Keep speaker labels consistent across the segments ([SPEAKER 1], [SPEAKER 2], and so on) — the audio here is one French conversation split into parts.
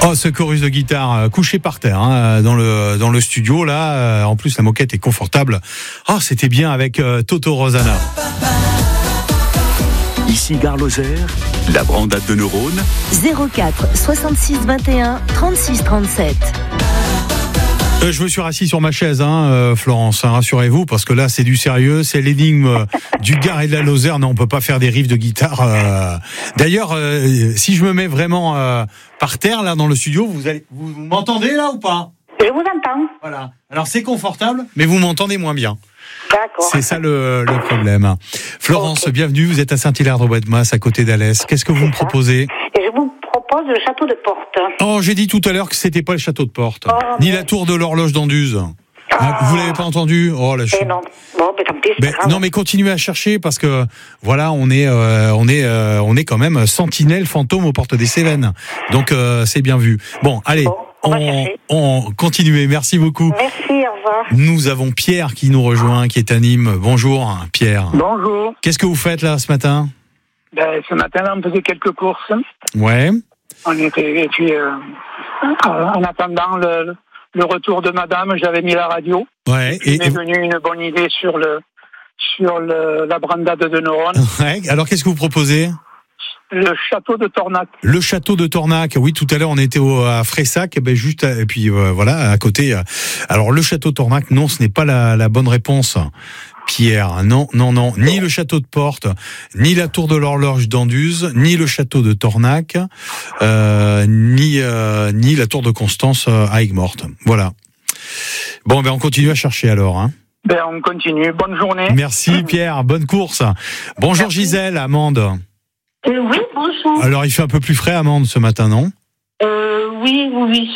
[SPEAKER 1] Oh, ce chorus de guitare couché par terre dans le studio là. En plus, la moquette est confortable. Oh, c'était bien avec Toto Rosanna.
[SPEAKER 2] Ici Gare Lozère, la brandade de neurones.
[SPEAKER 3] 04 66 21 36 37.
[SPEAKER 1] Je me suis rassis sur ma chaise, Florence, rassurez-vous, parce que là, c'est du sérieux, c'est l'énigme du Gard et de la Lozère. Non, on peut pas faire des riffs de guitare. D'ailleurs, si je me mets vraiment par terre, là, dans le studio, vous m'entendez, là, ou pas ?
[SPEAKER 4] Je vous entends.
[SPEAKER 1] Voilà. Alors, c'est confortable, mais vous m'entendez moins bien.
[SPEAKER 4] D'accord.
[SPEAKER 1] C'est ça le problème. Florence, bienvenue, vous êtes à Saint-Hilaire-de-Bois-de-Masse, à côté d'Alès. Qu'est-ce que vous me proposez ?
[SPEAKER 4] Et je vous propose le château de Porte.
[SPEAKER 1] Oh, j'ai dit tout à l'heure que c'était pas le château de Porte, ni la tour de l'horloge d'Anduze. Vous l'avez pas entendu ? Oh, la chute.
[SPEAKER 4] Non. Bon, mais tant pis, c'est pas grave.
[SPEAKER 1] Non, mais continuez à chercher parce que voilà, on est quand même sentinelle fantôme aux portes des Cévennes. Donc c'est bien vu. Bon, allez, on continue. Merci beaucoup.
[SPEAKER 4] Merci, au revoir.
[SPEAKER 1] Nous avons Pierre qui nous rejoint, qui est à Nîmes. Bonjour, Pierre.
[SPEAKER 5] Bonjour.
[SPEAKER 1] Qu'est-ce que vous faites là ce matin ?
[SPEAKER 5] Ce matin-là, on faisait quelques courses.
[SPEAKER 1] Ouais.
[SPEAKER 5] Et puis, en attendant le retour de madame, j'avais mis la radio.
[SPEAKER 1] Ouais.
[SPEAKER 5] Il m'est venu une bonne idée sur la brandade de neurones.
[SPEAKER 1] Ouais. Alors, qu'est-ce que vous proposez ?
[SPEAKER 5] Le château de Tornac.
[SPEAKER 1] Le château de Tornac. Oui, tout à l'heure, on était à Fressac, juste, et puis voilà, à côté. Alors, le château de Tornac, non, ce n'est pas la bonne réponse. Pierre, non. Ni le château de Porte, ni la tour de l'horloge d'Anduze, ni le château de Tornac, ni la tour de Constance à Aigues-Mortes. Voilà. Bon, on continue à chercher alors.
[SPEAKER 5] On continue. Bonne journée.
[SPEAKER 1] Merci Pierre, bonne course. Bonjour Gisèle, Amande.
[SPEAKER 6] Oui, bonjour.
[SPEAKER 1] Alors, il fait un peu plus frais, Amande, ce matin, non ?
[SPEAKER 6] Oui,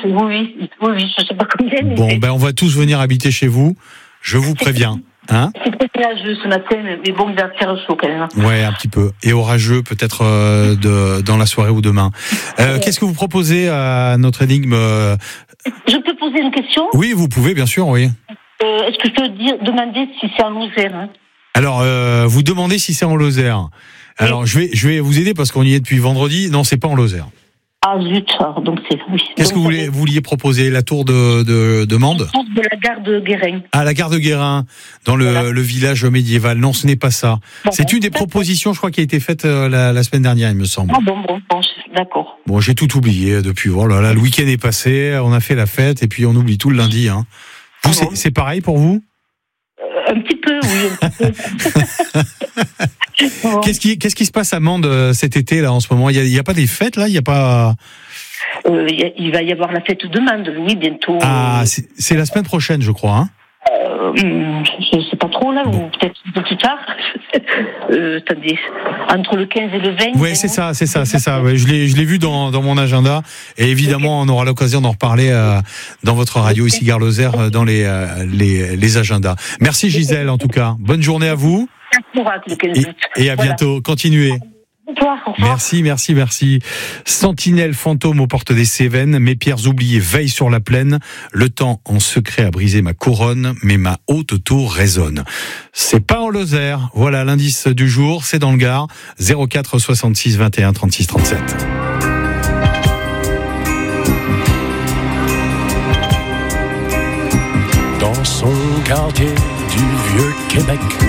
[SPEAKER 6] je sais pas combien.
[SPEAKER 1] Bon, on va tous venir habiter chez vous, je vous préviens.
[SPEAKER 6] C'est très nuageux ce matin, mais bon, il va faire chaud quand même.
[SPEAKER 1] Ouais, un petit peu. Et orageux, peut-être dans la soirée ou demain. Qu'est-ce que vous proposez à notre énigme ?
[SPEAKER 6] Je peux poser une question ?
[SPEAKER 1] Oui, vous pouvez, bien sûr, oui.
[SPEAKER 6] Est-ce que je peux demander si c'est en Lozère ?
[SPEAKER 1] Alors, vous demandez si c'est en Lozère. Alors, je vais vous aider parce qu'on y est depuis vendredi. Non, c'est pas en Lozère.
[SPEAKER 6] Ah zut, donc c'est oui.
[SPEAKER 1] Qu'est-ce que vous vouliez proposer ? La tour de Mende ?
[SPEAKER 6] La tour de la gare de Guérin.
[SPEAKER 1] Ah, la gare de Guérin, dans le village médiéval. Non, ce n'est pas ça. C'est une des propositions, je crois, qui a été faite la semaine dernière, il me semble.
[SPEAKER 6] Ah bon, d'accord.
[SPEAKER 1] Bon, j'ai tout oublié depuis. Voilà, le week-end est passé, on a fait la fête et puis on oublie tout le lundi. Vous, c'est pareil pour vous ?
[SPEAKER 6] Un petit peu, oui. Un petit peu.
[SPEAKER 1] Qu'est-ce qui se passe à Mende cet été là en ce moment ? Il y a pas des fêtes là ? Il y a pas.
[SPEAKER 6] Il va y avoir la fête de Mende, oui, bientôt.
[SPEAKER 1] Ah, c'est la semaine prochaine, je crois.
[SPEAKER 6] Je sais pas trop là, ou peut-être un peu plus tard. Attendez, entre le 15 et le 20.
[SPEAKER 1] Oui, c'est ça. Ouais, je l'ai vu dans mon agenda. Et évidemment, on aura l'occasion d'en reparler dans votre radio ici Gare Lozère dans les agendas. Merci Gisèle en tout cas. Bonne journée à vous. Et à bientôt. Continuez. Merci. Sentinelle fantôme aux portes des Cévennes, mes pierres oubliées veillent sur la plaine. Le temps en secret a brisé ma couronne, mais ma haute tour résonne. C'est pas en Lozère. Voilà l'indice du jour, c'est dans le Gard. 04 66 21 36 37.
[SPEAKER 7] Dans son quartier du Vieux-Québec,